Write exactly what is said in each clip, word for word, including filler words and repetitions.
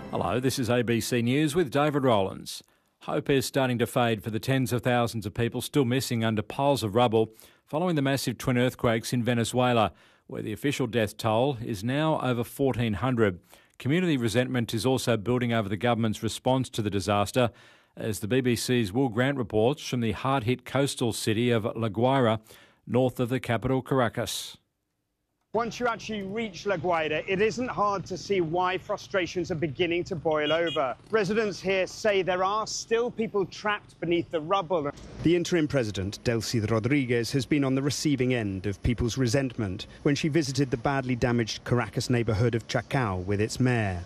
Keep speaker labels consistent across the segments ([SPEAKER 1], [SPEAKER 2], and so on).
[SPEAKER 1] Hello, this is A B C News with David Rowlands. Hope is starting to fade for the tens of thousands of people still missing under piles of rubble following the massive twin earthquakes in Venezuela, where the official death toll is now over fourteen hundred. Community resentment is also building over the government's response to the disaster, as the B B C's Will Grant reports from the hard-hit coastal city of La Guaira, north of the capital Caracas.
[SPEAKER 2] Once you actually reach La Guaira, it isn't hard to see why frustrations are beginning to boil over. Residents here say there are still people trapped beneath the rubble. The interim president, Delcy Rodriguez, has been on the receiving end of people's resentment when she visited the badly damaged Caracas neighbourhood of Chacao with its mayor.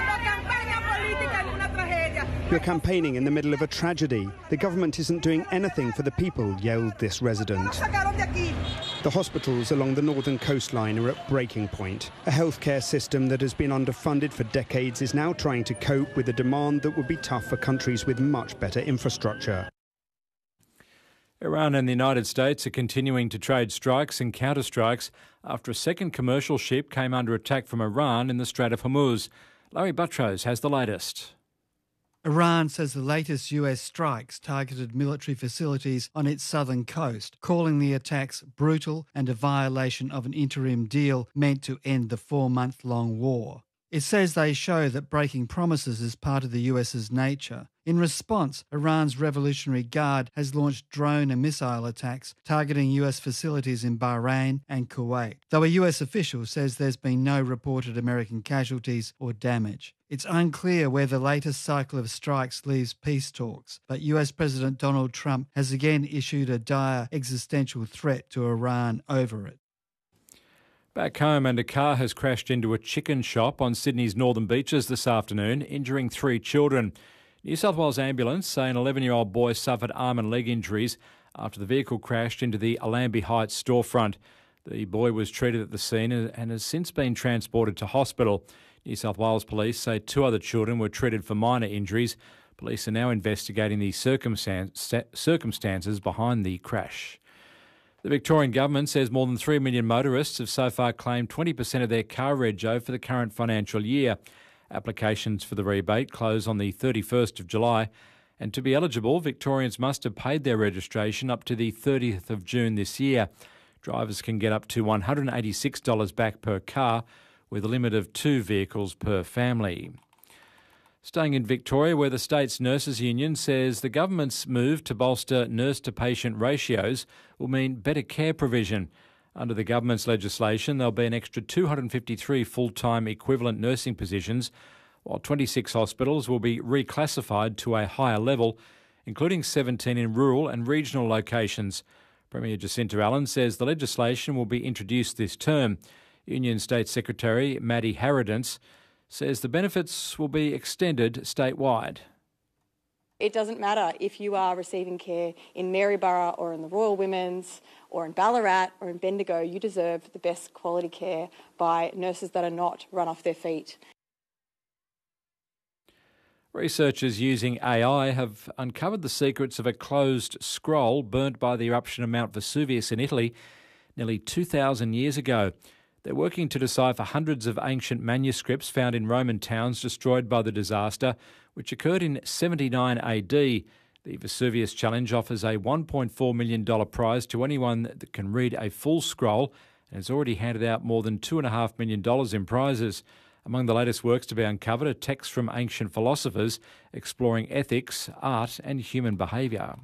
[SPEAKER 2] You're campaigning in the middle of a tragedy. The government isn't doing anything for the people, yelled this resident. The hospitals along the northern coastline are at breaking point. A healthcare system that has been underfunded for decades is now trying to cope with a demand that would be tough for countries with much better infrastructure.
[SPEAKER 1] Iran and the United States are continuing to trade strikes and counterstrikes after a second commercial ship came under attack from Iran in the Strait of Hormuz. Larry Buttrose has the latest.
[SPEAKER 3] Iran says the latest U S strikes targeted military facilities on its southern coast, calling the attacks brutal and a violation of an interim deal meant to end the four-month-long war. It says they show that breaking promises is part of the US's nature. In response, Iran's Revolutionary Guard has launched drone and missile attacks targeting U S facilities in Bahrain and Kuwait, though a U S official says there's been no reported American casualties or damage. It's unclear where the latest cycle of strikes leaves peace talks, but U S President Donald Trump has again issued a dire existential threat to Iran over it.
[SPEAKER 1] Back home, and a car has crashed into a chicken shop on Sydney's northern beaches this afternoon, injuring three children. New South Wales Ambulance say an eleven-year-old boy suffered arm and leg injuries after the vehicle crashed into the Allambie Heights storefront. The boy was treated at the scene and has since been transported to hospital. New South Wales Police say two other children were treated for minor injuries. Police are now investigating the circumstances behind the crash. The Victorian Government says more than three million motorists have so far claimed twenty percent of their car rego for the current financial year. Applications for the rebate close on the thirty-first of July, and to be eligible, Victorians must have paid their registration up to the thirtieth of June this year. Drivers can get up to one hundred eighty-six dollars back per car, with a limit of two vehicles per family. Staying in Victoria, where the state's nurses union says the government's move to bolster nurse-to-patient ratios will mean better care provision. Under the government's legislation, there'll be an extra two hundred fifty-three full-time equivalent nursing positions, while twenty-six hospitals will be reclassified to a higher level, including seventeen in rural and regional locations. Premier Jacinta Allen says the legislation will be introduced this term. Union State Secretary Maddie Harradence says the benefits will be extended statewide.
[SPEAKER 4] It doesn't matter if you are receiving care in Maryborough or in the Royal Women's or in Ballarat or in Bendigo, you deserve the best quality care by nurses that are not run off their feet.
[SPEAKER 1] Researchers using A I have uncovered the secrets of a closed scroll burnt by the eruption of Mount Vesuvius in Italy nearly two thousand years ago. They're working to decipher hundreds of ancient manuscripts found in Roman towns destroyed by the disaster, which occurred in seventy-nine A D. The Vesuvius Challenge offers a one point four million dollars prize to anyone that can read a full scroll and has already handed out more than two point five million dollars in prizes. Among the latest works to be uncovered are texts from ancient philosophers exploring ethics, art and human behaviour.